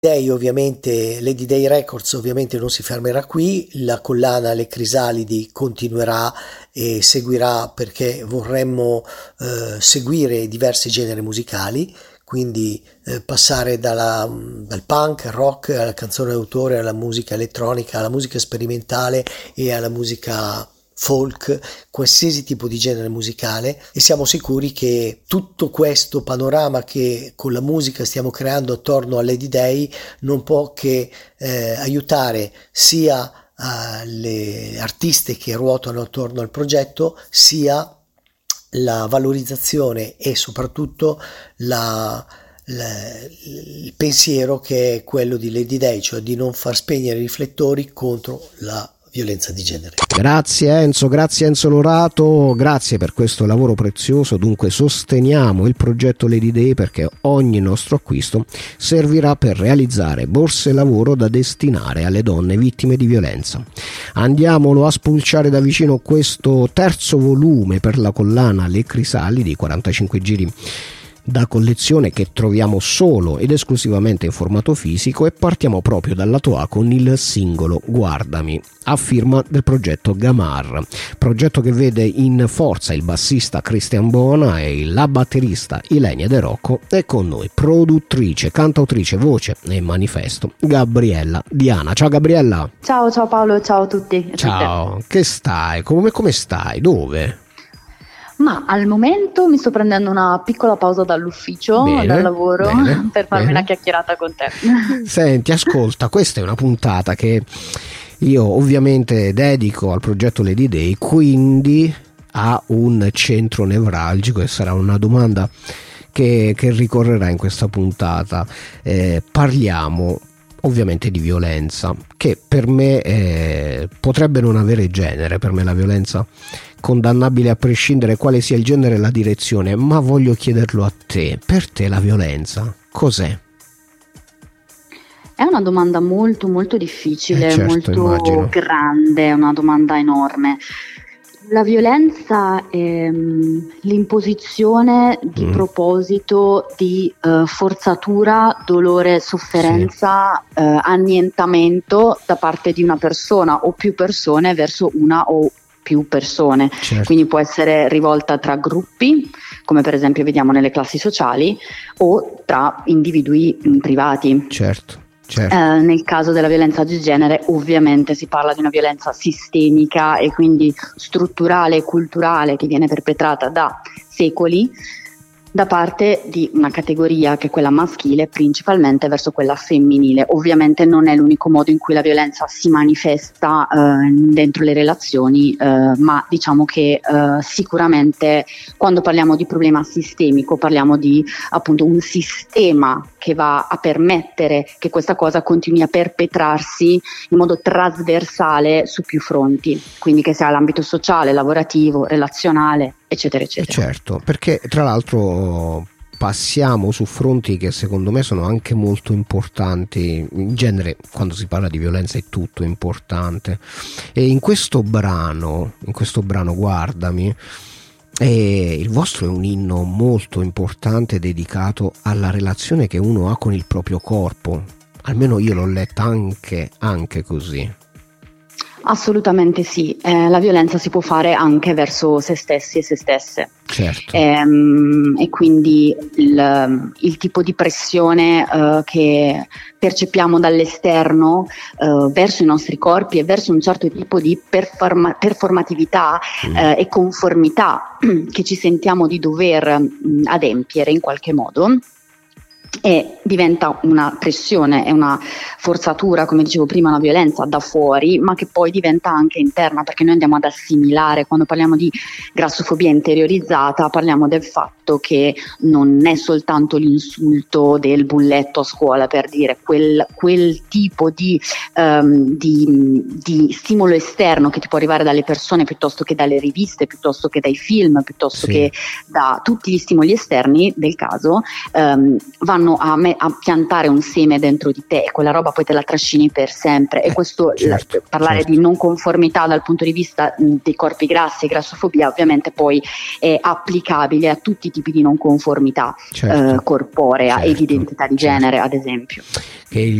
Lady Day Records ovviamente non si fermerà qui, la collana Le Crisalidi continuerà e seguirà, perché vorremmo seguire diversi generi musicali, quindi passare dal punk al rock, alla canzone d'autore, alla musica elettronica, alla musica sperimentale e alla musica folk, qualsiasi tipo di genere musicale, e siamo sicuri che tutto questo panorama che con la musica stiamo creando attorno a Lady Day non può che aiutare sia le artiste che ruotano attorno al progetto, sia la valorizzazione e soprattutto il pensiero che è quello di Lady Day, cioè di non far spegnere i riflettori contro la violenza di genere. Grazie Enzo Lorato, grazie per questo lavoro prezioso. Dunque sosteniamo il progetto Lady Day, perché ogni nostro acquisto servirà per realizzare borse lavoro da destinare alle donne vittime di violenza. Andiamolo a spulciare da vicino questo terzo volume per la collana Le Crisalidi di 45 giri da collezione, che troviamo solo ed esclusivamente in formato fisico, e partiamo proprio dal lato A con il singolo Guardami, a firma del progetto Gamar, progetto che vede in forza il bassista Christian Bona e la batterista Ilenia De Rocco, e con noi produttrice, cantautrice, voce e manifesto Gabriella Diana. Ciao Gabriella. Ciao Paolo, ciao a tutti. Ciao, che stai? Come stai? Dove? Ma al momento mi sto prendendo una piccola pausa dall'ufficio, dal lavoro, per farmi una chiacchierata con te. Senti, ascolta, questa è una puntata che io ovviamente dedico al progetto Lady Day, quindi a un centro nevralgico, e sarà una domanda che ricorrerà in questa puntata. Parliamo ovviamente di violenza, che per me potrebbe non avere genere. Per me la violenza condannabile a prescindere quale sia il genere e la direzione, ma voglio chiederlo a te. Per te la violenza cos'è? È una domanda molto molto difficile, certo, molto immagino. Grande, è una domanda enorme. La violenza è l'imposizione di proposito di forzatura, dolore, sofferenza, annientamento da parte di una persona o più persone verso una o più persone. Certo. Quindi può essere rivolta tra gruppi, come per esempio vediamo nelle classi sociali, o tra individui privati. Certo. Nel caso della violenza di genere ovviamente si parla di una violenza sistemica e quindi strutturale e culturale, che viene perpetrata da secoli da parte di una categoria che è quella maschile, principalmente verso quella femminile. Ovviamente non è l'unico modo in cui la violenza si manifesta dentro le relazioni, ma diciamo che sicuramente quando parliamo di problema sistemico parliamo di appunto un sistema che va a permettere che questa cosa continui a perpetrarsi in modo trasversale su più fronti, quindi che sia l'ambito sociale, lavorativo, relazionale, eccetera eccetera. Certo, perché tra l'altro passiamo su fronti che secondo me sono anche molto importanti. In genere quando si parla di violenza è tutto importante, e in questo brano Guardami, il vostro è un inno molto importante dedicato alla relazione che uno ha con il proprio corpo. Almeno io l'ho letta anche così. Assolutamente sì, la violenza si può fare anche verso se stessi e se stesse. Certo. E quindi il tipo di pressione che percepiamo dall'esterno verso i nostri corpi e verso un certo tipo di performatività e conformità che ci sentiamo di dover adempiere in qualche modo, e diventa una pressione, è una forzatura, come dicevo prima, una violenza da fuori, ma che poi diventa anche interna, perché noi andiamo ad assimilare. Quando parliamo di grassofobia interiorizzata parliamo del fatto che non è soltanto l'insulto del bulletto a scuola, per dire, quel tipo di stimolo esterno che ti può arrivare dalle persone, piuttosto che dalle riviste, piuttosto che dai film, piuttosto che da tutti gli stimoli esterni del caso, vanno vanno a piantare un seme dentro di te, quella roba poi te la trascini per sempre, e questo parlare di non conformità dal punto di vista dei corpi grassi e grassofobia ovviamente poi è applicabile a tutti i tipi di non conformità corporea e di identità di genere, ad esempio. Che